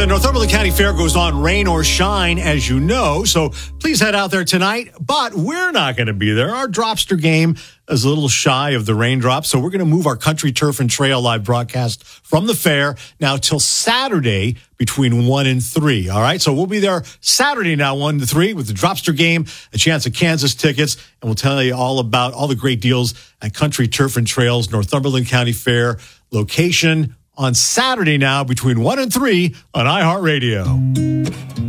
The Northumberland County Fair goes on rain or shine, as you know, so please head out there tonight. But we're not going to be there. Our Dropster game is a little shy of the raindrops, so we're going to move our Country Turf and Trail live broadcast from the fair now till Saturday between 1 and 3. All right, so we'll be there Saturday now, 1 to 3, with the Dropster game, a chance at Kansas tickets, and we'll tell you all about all the great deals at Country Turf and Trails, Northumberland County Fair location on Saturday now between 1 and 3 on iHeartRadio.